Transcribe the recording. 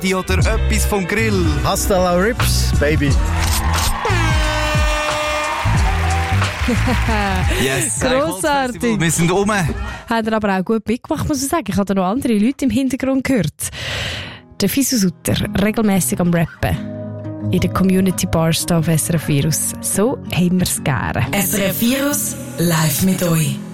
oder etwas vom Grill. Hasta la Rips, Baby. Yes, grossartig. Wir sind rum. Hat er aber auch gut mitgemacht, muss ich sagen. Ich habe da noch andere Leute im Hintergrund gehört. Der Fisu Sutter, regelmässig am Rappen. In den Community Bars auf SRF Virus. So haben wir es gerne. SRF Virus, live mit euch.